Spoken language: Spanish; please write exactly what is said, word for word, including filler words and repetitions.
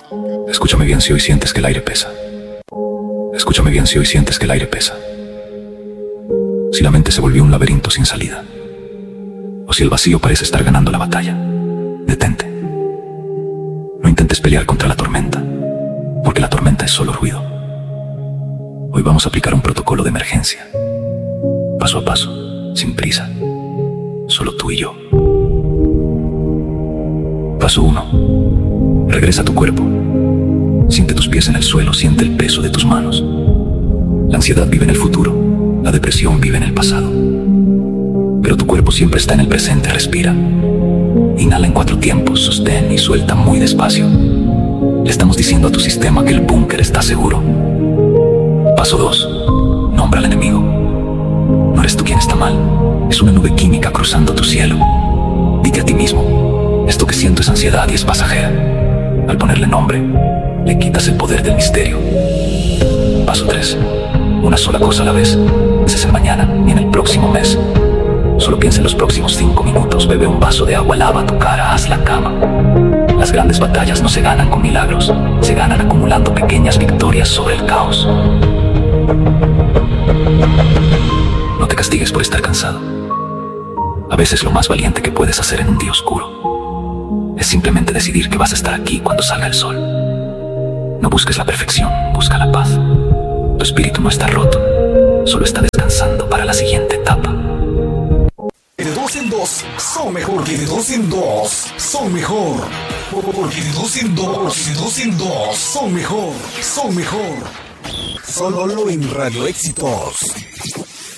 Escúchame bien si hoy sientes que el aire pesa. Escúchame bien si hoy sientes que el aire pesa. Si la mente se volvió un laberinto sin salida, o si el vacío parece estar ganando la batalla, detente. No intentes pelear contra la tormenta, porque la tormenta es solo ruido. Hoy vamos a aplicar un protocolo de emergencia, paso a paso, sin prisa, solo tú y yo. Paso uno. Regresa a tu cuerpo. Siente tus pies en el suelo, siente el peso de tus manos. La ansiedad vive en el futuro, la depresión vive en el pasado. Pero tu cuerpo siempre está en el presente, respira. Inhala en cuatro tiempos, sostén y suelta muy despacio. Le estamos diciendo a tu sistema que el búnker está seguro. Paso dos. Nombra al enemigo. No eres tú quien está mal, es una nube química cruzando tu cielo. Dite a ti mismo, esto que siento es ansiedad y es pasajera. Al ponerle nombre, le quitas el poder del misterio. Paso tres. Una sola cosa a la vez. No pienses en mañana ni en el próximo mes. Solo piensa en los próximos cinco minutos. Bebe un vaso de agua, lava tu cara, haz la cama. Las grandes batallas no se ganan con milagros, se ganan acumulando pequeñas victorias sobre el caos. No te castigues por estar cansado. A veces lo más valiente que puedes hacer en un día oscuro es simplemente decidir que vas a estar aquí cuando salga el sol. No busques la perfección, busca la paz. Tu espíritu no está roto, solo está descansando para la siguiente etapa. De dos en dos son mejor, que de dos en dos son mejor. Porque de dos en dos, de dos en dos son mejor, son mejor. Solo en Radio Éxitos.